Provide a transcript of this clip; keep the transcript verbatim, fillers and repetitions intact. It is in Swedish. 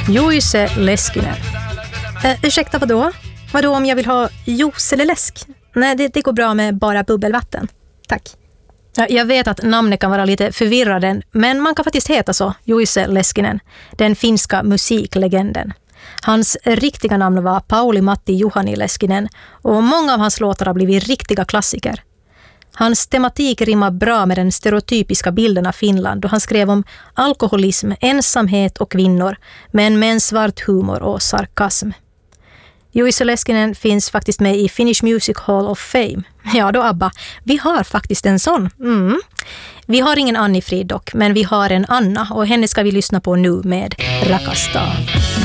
Juise Leskinen. Uh, ursäkta, vadå? Vadå om jag vill ha juice eller läsk? Nej, det, det går bra med bara bubbelvatten. Tack. Jag vet att namnet kan vara lite förvirrande, men man kan faktiskt heta så, Juise Leskinen, den finska musiklegenden. Hans riktiga namn var Pauli Matti Juhani Leskinen och många av hans låtar har blivit riktiga klassiker. Hans tematik rimmar bra med den stereotypiska bilden av Finland och han skrev om alkoholism, ensamhet och kvinnor, men med en svart humor och sarkasm. Juise Leskinen finns faktiskt med i Finnish Music Hall of Fame. Ja då Abba, vi har faktiskt en sån. Mm. Vi har ingen Anni Frid dock, men vi har en Anna och henne ska vi lyssna på nu med Rakastaa.